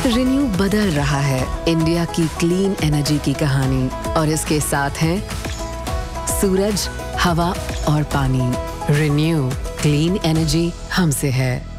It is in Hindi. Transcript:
रिन्यू बदल रहा है इंडिया की क्लीन एनर्जी की कहानी, और इसके साथ है सूरज, हवा और पानी। रिन्यू क्लीन एनर्जी हमसे है।